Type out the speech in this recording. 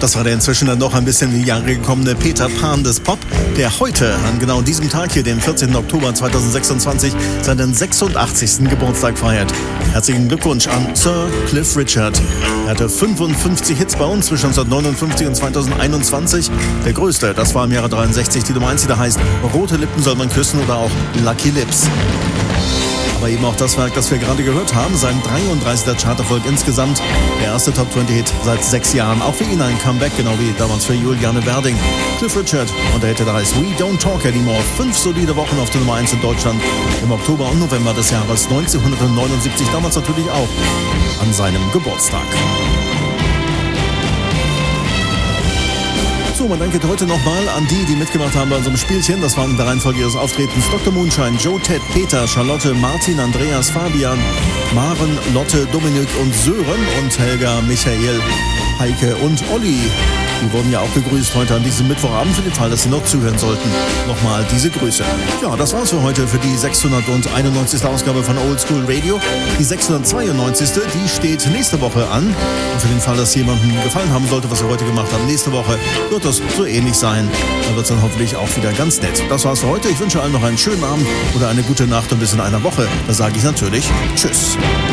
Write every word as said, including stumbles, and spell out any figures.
Das war der inzwischen dann noch ein bisschen in die Jahre gekommene Peter Pan des Pop, der heute an genau diesem Tag hier, dem vierzehnten Oktober zweitausendsechsundzwanzig, seinen sechsundachtzigsten Geburtstag feiert. Herzlichen Glückwunsch an Sir Cliff Richard. Er hatte fünfundfünfzig Hits bei uns zwischen neunzehnhundertneunundfünfzig und zweitausendeinundzwanzig. Der größte, das war im Jahre dreiundsechzig, die Nummer eins, die da heißt Rote Lippen soll man küssen oder auch Lucky Lips. Aber eben auch das Werk, das wir gerade gehört haben, sein dreiunddreißigster Charterfolg insgesamt. Der erste Top zwanzig Hit seit sechs Jahren. Auch für ihn ein Comeback, genau wie damals für Juliane Werding. Cliff Richard und der Hit, der heißt We Don't Talk Anymore. Fünf solide Wochen auf der Nummer eins in Deutschland im Oktober und November des Jahres neunzehnhundertneunundsiebzig. Damals natürlich auch an seinem Geburtstag. So, man danke heute nochmal an die, die mitgemacht haben bei unserem Spielchen. Das waren in der Reihenfolge ihres Auftretens Doktor Moonshine, Joe, Ted, Peter, Charlotte, Martin, Andreas, Fabian, Maren, Lotte, Dominik und Sören und Helga, Michael, Heike und Olli. Die wurden ja auch begrüßt heute an diesem Mittwochabend, für den Fall, dass Sie noch zuhören sollten. Nochmal diese Grüße. Ja, das war's für heute, für die sechshunderteinundneunzigste Ausgabe von Old School Radio. Die sechshundertzweiundneunzigste, die steht nächste Woche an. Und für den Fall, dass jemandem gefallen haben sollte, was wir heute gemacht haben, nächste Woche wird das so ähnlich sein. Da wird's dann hoffentlich auch wieder ganz nett. Das war's für heute. Ich wünsche allen noch einen schönen Abend oder eine gute Nacht und bis in einer Woche. Da sage ich natürlich Tschüss.